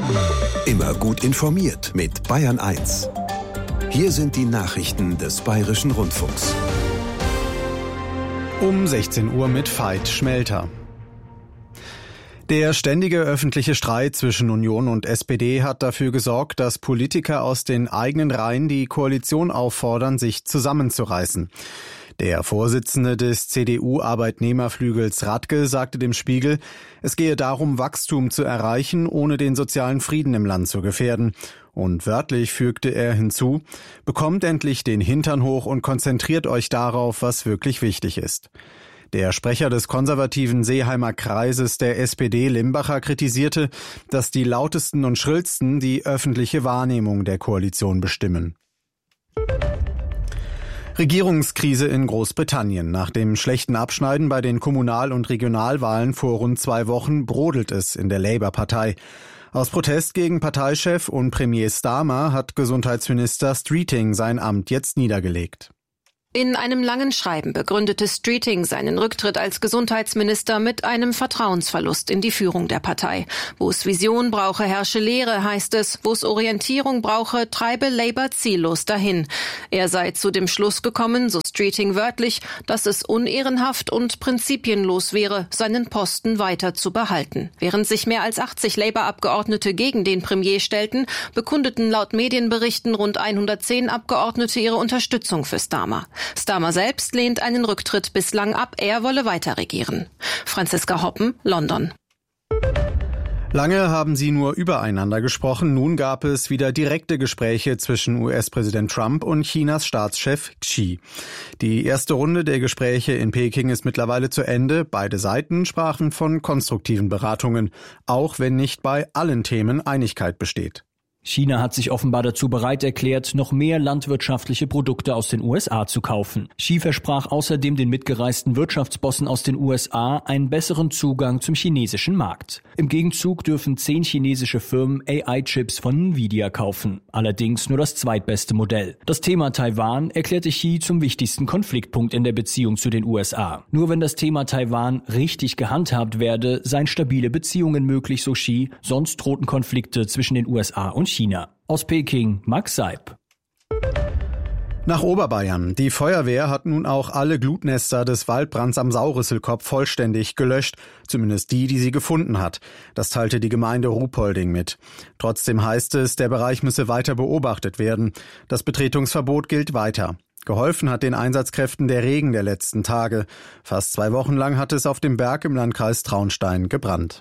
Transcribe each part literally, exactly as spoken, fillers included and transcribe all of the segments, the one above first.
Immer gut informiert mit Bayern eins. Hier sind die Nachrichten des Bayerischen Rundfunks. Um sechzehn Uhr mit Veit Schmelter. Der ständige öffentliche Streit zwischen Union und S P D hat dafür gesorgt, dass Politiker aus den eigenen Reihen die Koalition auffordern, sich zusammenzureißen. Der Vorsitzende des C D U-Arbeitnehmerflügels Radke sagte dem Spiegel, es gehe darum, Wachstum zu erreichen, ohne den sozialen Frieden im Land zu gefährden. Und wörtlich fügte er hinzu, bekommt endlich den Hintern hoch und konzentriert euch darauf, was wirklich wichtig ist. Der Sprecher des konservativen Seeheimer Kreises der S P D, Limbacher, kritisierte, dass die lautesten und schrillsten die öffentliche Wahrnehmung der Koalition bestimmen. Regierungskrise in Großbritannien. Nach dem schlechten Abschneiden bei den Kommunal- und Regionalwahlen vor rund zwei Wochen brodelt es in der Labour-Partei. Aus Protest gegen Parteichef und Premier Starmer hat Gesundheitsminister Streeting sein Amt jetzt niedergelegt. In einem langen Schreiben begründete Streeting seinen Rücktritt als Gesundheitsminister mit einem Vertrauensverlust in die Führung der Partei. Wo es Vision brauche, herrsche Lehre, heißt es. Wo es Orientierung brauche, treibe Labour ziellos dahin. Er sei zu dem Schluss gekommen, so Streeting wörtlich, dass es unehrenhaft und prinzipienlos wäre, seinen Posten weiter zu behalten. Während sich mehr als achtzig Labour-Abgeordnete gegen den Premier stellten, bekundeten laut Medienberichten rund hundertzehn Abgeordnete ihre Unterstützung für Starmer. Starmer selbst lehnt einen Rücktritt bislang ab, er wolle weiter regieren. Franziska Hoppen, London. Lange haben sie nur übereinander gesprochen, nun gab es wieder direkte Gespräche zwischen U S-Präsident Trump und Chinas Staatschef Xi. Die erste Runde der Gespräche in Peking ist mittlerweile zu Ende. Beide Seiten sprachen von konstruktiven Beratungen, auch wenn nicht bei allen Themen Einigkeit besteht. China hat sich offenbar dazu bereit erklärt, noch mehr landwirtschaftliche Produkte aus den U S A zu kaufen. Xi versprach außerdem den mitgereisten Wirtschaftsbossen aus den U S A einen besseren Zugang zum chinesischen Markt. Im Gegenzug dürfen zehn chinesische Firmen A I-Chips von Nvidia kaufen. Allerdings nur das zweitbeste Modell. Das Thema Taiwan erklärte Xi zum wichtigsten Konfliktpunkt in der Beziehung zu den U S A. Nur wenn das Thema Taiwan richtig gehandhabt werde, seien stabile Beziehungen möglich, so Xi. Sonst drohten Konflikte zwischen den U S A und China. Aus Peking, Max Seib. Nach Oberbayern. Die Feuerwehr hat nun auch alle Glutnester des Waldbrands am Saurisselkopf vollständig gelöscht, zumindest die, die sie gefunden hat. Das teilte die Gemeinde Ruhpolding mit. Trotzdem heißt es, der Bereich müsse weiter beobachtet werden. Das Betretungsverbot gilt weiter. Geholfen hat den Einsatzkräften der Regen der letzten Tage. Fast zwei Wochen lang hat es auf dem Berg im Landkreis Traunstein gebrannt.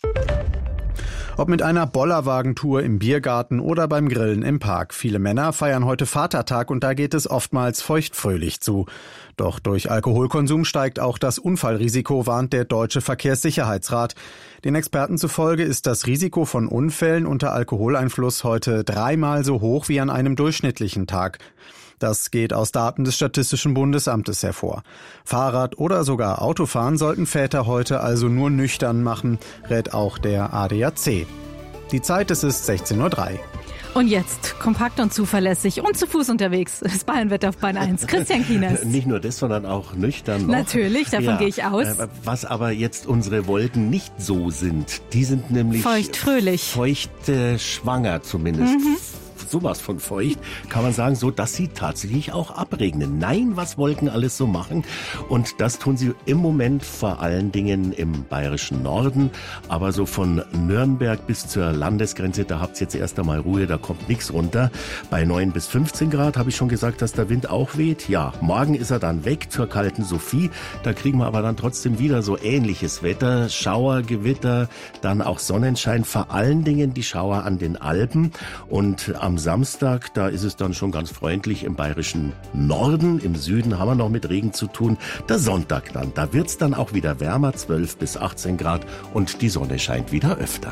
Ob mit einer Bollerwagentour im Biergarten oder beim Grillen im Park. Viele Männer feiern heute Vatertag und da geht es oftmals feuchtfröhlich zu. Doch durch Alkoholkonsum steigt auch das Unfallrisiko, warnt der Deutsche Verkehrssicherheitsrat. Den Experten zufolge ist das Risiko von Unfällen unter Alkoholeinfluss heute dreimal so hoch wie an einem durchschnittlichen Tag. Das geht aus Daten des Statistischen Bundesamtes hervor. Fahrrad oder sogar Autofahren sollten Väter heute also nur nüchtern machen, rät auch der A D A C. Die Zeit, es ist sechzehn Uhr drei. Und jetzt kompakt und zuverlässig und zu Fuß unterwegs. Das Bayernwetter auf Bayern eins. Christian Kieners. Nicht nur das, sondern auch nüchtern noch. Natürlich, davon ja, gehe ich aus. Was aber jetzt unsere Wolken nicht so sind, die sind nämlich feucht-fröhlich. Feucht äh, schwanger zumindest. Mhm. Sowas von feucht, kann man sagen, so, dass sie tatsächlich auch abregnen. Nein, was Wolken alles so machen. Und das tun sie im Moment vor allen Dingen im bayerischen Norden. Aber so von Nürnberg bis zur Landesgrenze, da habt ihr jetzt erst einmal Ruhe, da kommt nichts runter. Bei neun bis fünfzehn Grad habe ich schon gesagt, dass der Wind auch weht. Ja, morgen ist er dann weg zur kalten Sophie. Da kriegen wir aber dann trotzdem wieder so ähnliches Wetter. Schauer, Gewitter, dann auch Sonnenschein. Vor allen Dingen die Schauer an den Alpen. Und am Samstag, da ist es dann schon ganz freundlich im bayerischen Norden. Im Süden haben wir noch mit Regen zu tun. Der Sonntag dann, da wird's dann auch wieder wärmer, zwölf bis achtzehn Grad und die Sonne scheint wieder öfter.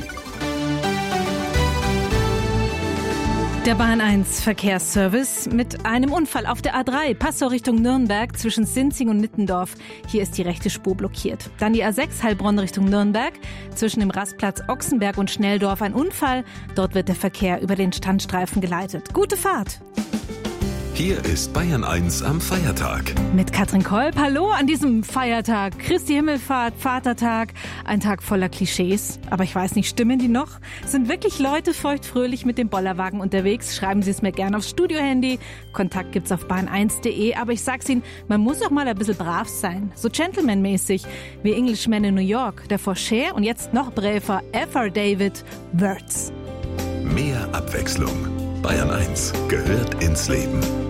Der Bayern eins Verkehrsservice mit einem Unfall auf der A drei, Passau Richtung Nürnberg zwischen Sinzing und Nittendorf. Hier ist die rechte Spur blockiert. Dann die A sechs Heilbronn Richtung Nürnberg zwischen dem Rastplatz Ochsenberg und Schnelldorf ein Unfall. Dort wird der Verkehr über den Standstreifen geleitet. Gute Fahrt! Hier ist Bayern eins am Feiertag. Mit Katrin Kolb. Hallo an diesem Feiertag. Christi Himmelfahrt, Vatertag. Ein Tag voller Klischees. Aber ich weiß nicht, stimmen die noch? Sind wirklich Leute feuchtfröhlich mit dem Bollerwagen unterwegs? Schreiben Sie es mir gerne aufs Studiohandy. Kontakt gibt's auf bayern eins punkt de. Aber ich sag's Ihnen, man muss auch mal ein bisschen brav sein. So gentlemanmäßig wie Englishman in New York. Davor Cher und jetzt noch bräver F R David Words. Mehr Abwechslung. Bayern eins gehört ins Leben.